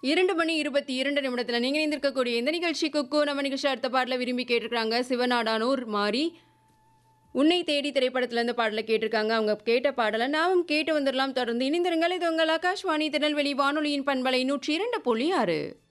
2 மணி 22 நிமிடத்துல நீங்க இணைந்திருக்கக்கூடிய இந்த நிகழ்ச்சி குக்கு நம்ம நிகழ்ச்சி அடுத்த பாடல விரும்பி கேட்டிருக்காங்க. சிவநாடானூர் மாறி உன்னை தேடி திரைப்படத்துல இருந்து பாடல கேட்டிருக்காங்க. அவங்க கேட்ட பாடல நாமும் கேட்டு வந்துடலாம். தொடர்ந்து இணைந்திருங்கள். இது உங்கள் ஆகாஷ்வாணி திருநெல்வேலி வானொலியின் பண்பலை 102.6.